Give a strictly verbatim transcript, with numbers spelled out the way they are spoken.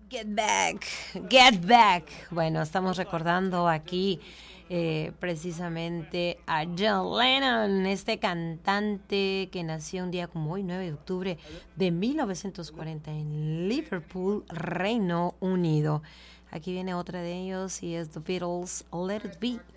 Get back, get back. Bueno, estamos recordando aquí eh, precisamente a John Lennon, este cantante que nació un día como hoy, nueve de octubre de mil novecientos cuarenta en Liverpool, Reino Unido. Aquí viene otra de ellos y es The Beatles, Let It Be.